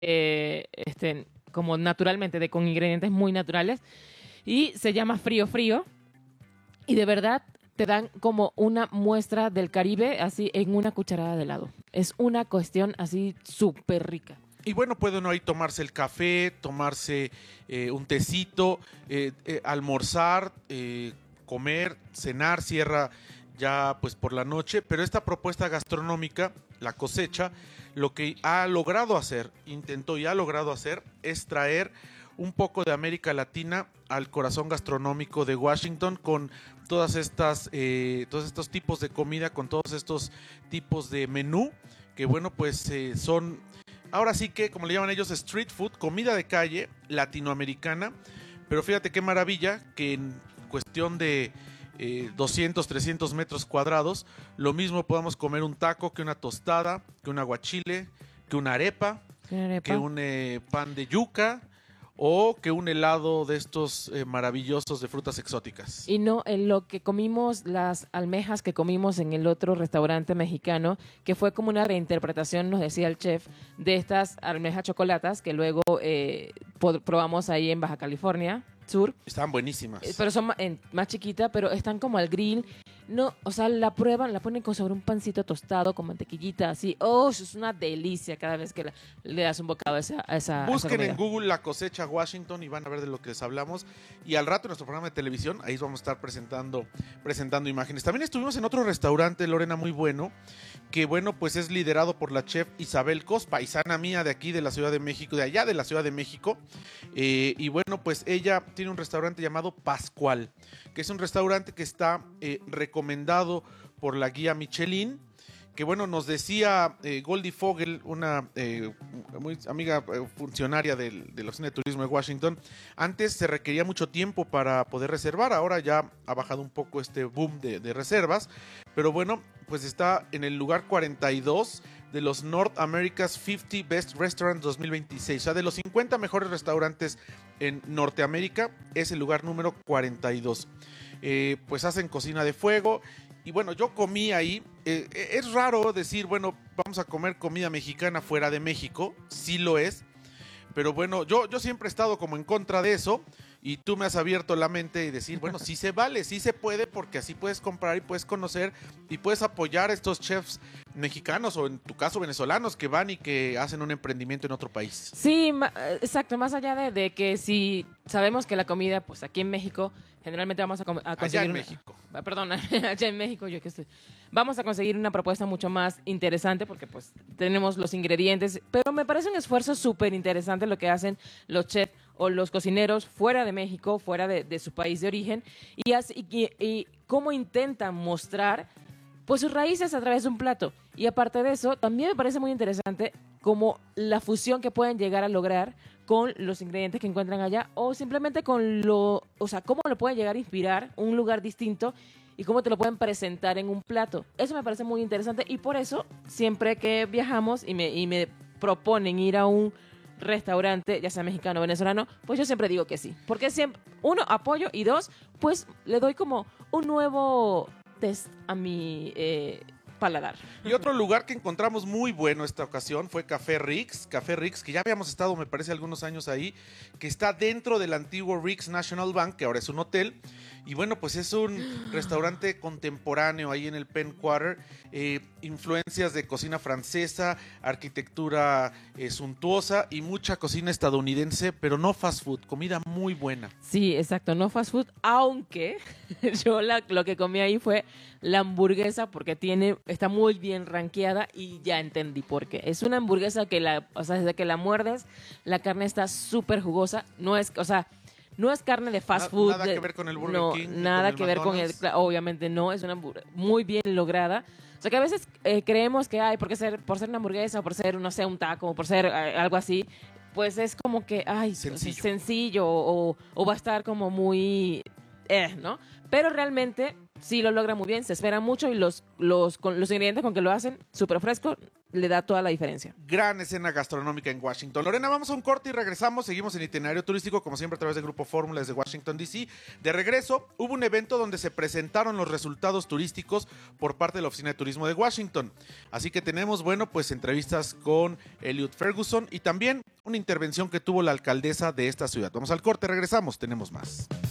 como naturalmente, con ingredientes muy naturales. Y se llama Frío Frío. Y de verdad te dan como una muestra del Caribe así en una cucharada de helado. Es una cuestión así súper rica. Y bueno, puede uno ahí tomarse el café, tomarse un tecito, almorzar, comer, cenar, cierra ya pues por la noche, pero esta propuesta gastronómica, La Cosecha, lo que ha logrado hacer, intentó y ha logrado hacer, es traer un poco de América Latina al corazón gastronómico de Washington con todos estos tipos de comida, con todos estos tipos de menú, que bueno, pues son, ahora sí que, como le llaman ellos, street food, comida de calle latinoamericana, pero fíjate qué maravilla que en cuestión de 200, 300 metros cuadrados, lo mismo podamos comer un taco que una tostada, que un aguachile, que una arepa, que un pan de yuca o que un helado de estos maravillosos de frutas exóticas. Y no en lo que comimos, las almejas que comimos en el otro restaurante mexicano, que fue como una reinterpretación, nos decía el chef, de estas almejas chocolatas que luego probamos ahí en Baja California Sur. Están buenísimas. Pero son más chiquitas, pero están como al grill. No, o sea, la prueban, la ponen con sobre un pancito tostado con mantequillita, así. Oh, eso es una delicia cada vez que le das un bocado a esa Busquen comida. en Google La Cosecha Washington y van a ver de lo que les hablamos. Y al rato en nuestro programa de televisión, ahí vamos a estar presentando imágenes. También estuvimos en otro restaurante, Lorena, muy bueno, que bueno, pues es liderado por la chef Isabel Cos, paisana mía de aquí de la Ciudad de México, de allá de la Ciudad de México. Y bueno, pues ella tiene un restaurante llamado Pascual, que es un restaurante que está recomendado por la guía Michelin, que bueno, nos decía Goldie Fogel, una muy amiga funcionaria de la Oficina de Turismo de Washington, antes se requería mucho tiempo para poder reservar, ahora ya ha bajado un poco este boom de reservas, pero bueno, pues está en el lugar 42 de los North America's 50 Best Restaurants 2026, o sea, de los 50 mejores restaurantes en Norteamérica, es el lugar número 42. Pues hacen cocina de fuego. Y bueno, yo comí ahí. Es raro decir, bueno, vamos a comer comida mexicana fuera de México. Sí lo es. Pero bueno, yo siempre he estado como en contra de eso. Y tú me has abierto la mente y decir, bueno, sí se vale, sí se puede, porque así puedes comprar y puedes conocer y puedes apoyar a estos chefs mexicanos o en tu caso venezolanos que van y que hacen un emprendimiento en otro país. Sí, exacto, más allá de que si sabemos que la comida, pues aquí en México, generalmente vamos a conseguir... Allá en México. Perdón, allá en México, yo que estoy... Vamos a conseguir una propuesta mucho más interesante porque pues tenemos los ingredientes, pero me parece un esfuerzo súper interesante lo que hacen los chefs o los cocineros fuera de México, fuera de su país de origen, y cómo intentan mostrar pues sus raíces a través de un plato. Y aparte de eso, también me parece muy interesante como la fusión que pueden llegar a lograr con los ingredientes que encuentran allá o simplemente o sea, cómo lo pueden llegar a inspirar un lugar distinto y cómo te lo pueden presentar en un plato. Eso me parece muy interesante y por eso siempre que viajamos y me proponen ir a un restaurante, ya sea mexicano o venezolano, pues yo siempre digo que sí. Porque siempre, uno, apoyo y dos, pues le doy como un nuevo test a mi paladar. Y otro lugar que encontramos muy bueno esta ocasión fue Café Rix, que ya habíamos estado, me parece, algunos años ahí, que está dentro del antiguo Rix National Bank, que ahora es un hotel. Y bueno, pues es un restaurante contemporáneo ahí en el Penn Quarter, influencias de cocina francesa, arquitectura suntuosa y mucha cocina estadounidense, pero no fast food, comida muy buena. Sí, exacto, no fast food, aunque yo lo que comí ahí fue la hamburguesa porque está muy bien rankeada y ya entendí por qué. Es una hamburguesa que desde que la muerdes, la carne está súper jugosa, no es carne de fast food. Nada que ver con el Burger King. Nada que ver con obviamente no, es una hamburguesa muy bien lograda. O sea que a veces creemos que por ser una hamburguesa, o por ser, no sé, un taco, o por ser algo así, pues es como que, sencillo o va a estar como muy, ¿no? Pero realmente sí lo logra muy bien, se espera mucho y los ingredientes con que lo hacen, súper fresco, le da toda la diferencia. Gran escena gastronómica en Washington. Lorena, vamos a un corte y regresamos. Seguimos en itinerario turístico, como siempre, a través del Grupo Fórmula desde Washington, D.C. De regreso, hubo un evento donde se presentaron los resultados turísticos por parte de la Oficina de Turismo de Washington. Así que tenemos, bueno, pues entrevistas con Elliot Ferguson y también una intervención que tuvo la alcaldesa de esta ciudad. Vamos al corte, regresamos, tenemos más.